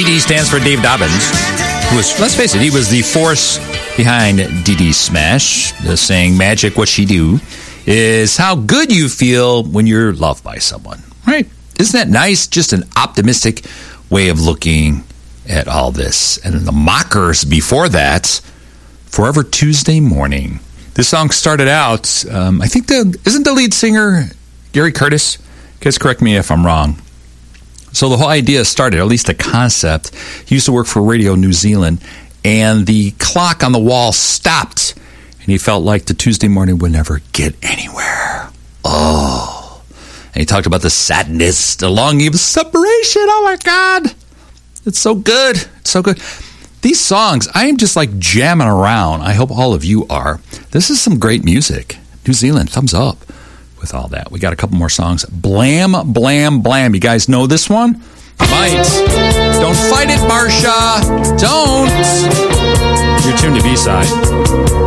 DD stands for Dave Dobbins, who was, let's face it, he was the force behind DD Smash. The saying, magic, what she do, is how good you feel when you're loved by someone, right? Isn't that nice? Just an optimistic way of looking at all this. And the Mockers before that, Forever Tuesday Morning. This song started out, I think isn't the lead singer Gary Curtis? Guys, correct me if I'm wrong. So the whole idea started, or at least the concept. He used to work for Radio New Zealand, and the clock on the wall stopped, and he felt like the Tuesday morning would never get anywhere. Oh. And he talked about the sadness, the longing of separation. Oh, my God. It's so good. It's so good. These songs, I am just like jamming around. I hope all of you are. This is some great music. New Zealand, thumbs up with all that. We got a couple more songs. Blam, Blam, Blam. You guys know this one? Might. Don't fight it, Marsha. Don't. You're tuned to B-Side.